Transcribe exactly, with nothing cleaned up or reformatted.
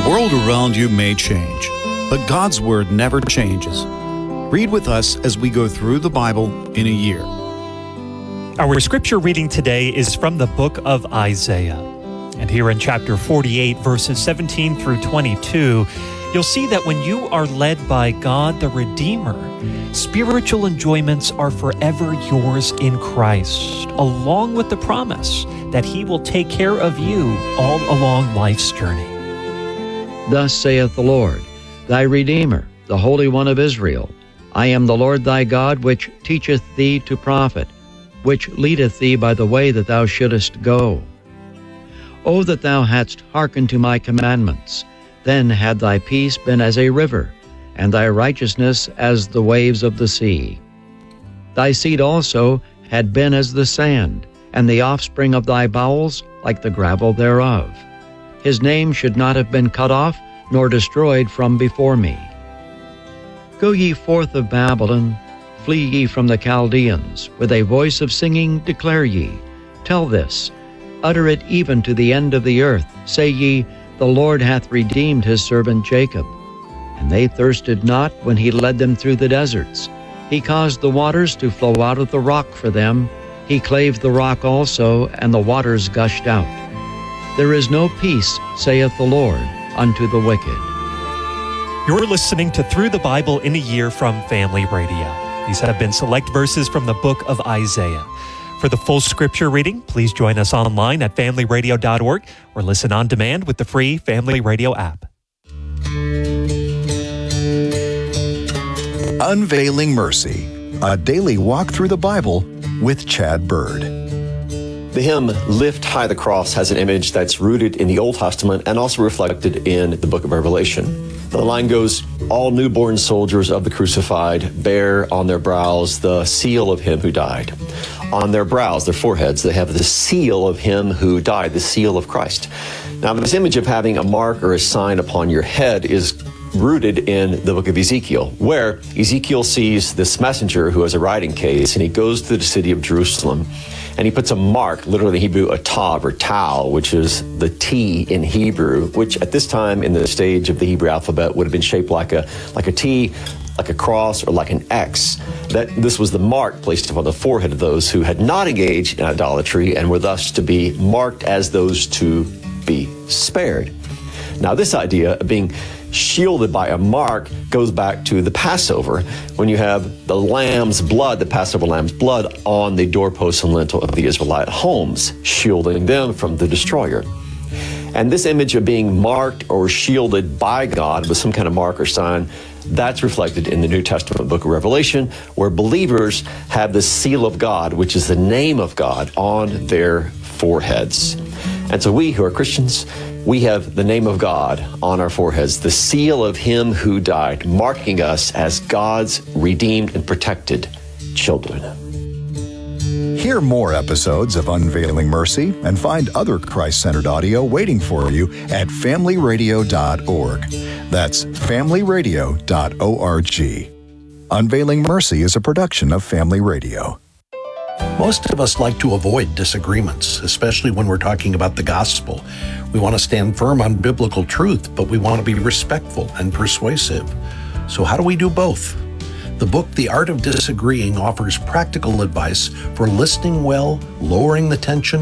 world around you may change, but God's Word never changes. Read with us as we go through the Bible in a year. Our scripture reading today is from the book of Isaiah. And here in chapter forty-eight, verses seventeen through twenty-two, you'll see that when you are led by God the Redeemer, spiritual enjoyments are forever yours in Christ, along with the promise that He will take care of you all along life's journey. Thus saith the Lord, thy Redeemer, the Holy One of Israel. I am the Lord thy God, which teacheth thee to profit, which leadeth thee by the way that thou shouldest go. O that thou hadst hearkened to my commandments, then had thy peace been as a river, and thy righteousness as the waves of the sea. Thy seed also had been as the sand, and the offspring of thy bowels like the gravel thereof. His name should not have been cut off, nor destroyed from before me. Go ye forth of Babylon, flee ye from the Chaldeans, with a voice of singing declare ye. Tell this, utter it even to the end of the earth. Say ye, the Lord hath redeemed his servant Jacob. And they thirsted not when he led them through the deserts. He caused the waters to flow out of the rock for them. He clave the rock also, and the waters gushed out. There is no peace, saith the Lord, unto the wicked. You're listening to Through the Bible in a Year from Family Radio. These have been select verses from the book of Isaiah. For the full scripture reading, please join us online at family radio dot org or listen on demand with the free Family Radio app. Unveiling Mercy, a daily walk through the Bible with Chad Bird. The hymn, Lift High the Cross, has an image that's rooted in the Old Testament and also reflected in the book of Revelation. The line goes, all newborn soldiers of the crucified bear on their brows the seal of him who died. On their brows, their foreheads, they have the seal of him who died, the seal of Christ. Now, this image of having a mark or a sign upon your head is rooted in the book of Ezekiel, where Ezekiel sees this messenger who has a writing case, and he goes to the city of Jerusalem, and he puts a mark, literally in Hebrew, a tav or tau, which is the T in Hebrew, which at this time in the stage of the Hebrew alphabet would have been shaped like a like a T, like a cross, or like an X. That this was the mark placed upon the forehead of those who had not engaged in idolatry and were thus to be marked as those to be spared. Now, this idea of being shielded by a mark goes back to the Passover, when you have the lamb's blood, the Passover lamb's blood, on the doorpost and lintel of the Israelite homes, shielding them from the destroyer. And this image of being marked or shielded by God with some kind of mark or sign, that's reflected in the New Testament book of Revelation, where believers have the seal of God, which is the name of God, on their foreheads. And so we who are Christians, we have the name of God on our foreheads, the seal of him who died, marking us as God's redeemed and protected children. Hear more episodes of Unveiling Mercy and find other Christ-centered audio waiting for you at family radio dot org. That's family radio dot org. Unveiling Mercy is a production of Family Radio. Most of us like to avoid disagreements, especially when we're talking about the gospel. We want to stand firm on biblical truth, but we want to be respectful and persuasive. So how do we do both? The book, The Art of Disagreeing, offers practical advice for listening well, lowering the tension,